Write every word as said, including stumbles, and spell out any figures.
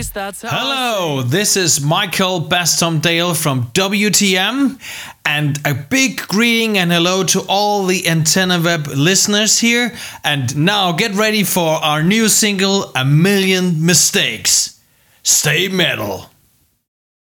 guess that's how. Hello, this is Michael Bastomdale from W T M, and a big greeting and hello to all the Antenna Web listeners here. And now get ready for our new single, A Million Mistakes. Stay metal.